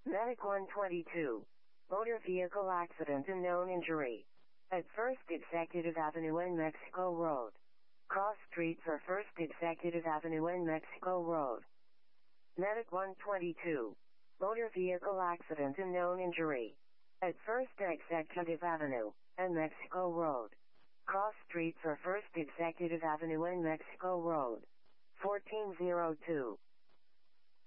Medic 122. Motor vehicle accident and known injury. At First Executive Avenue and Mexico Road. Cross street for First Executive Avenue and Mexico Road. Medic 122. Motor vehicle accident and known injury. At First Executive Avenue and Mexico Road. Cross street for First Executive Avenue and Mexico Road. 1402.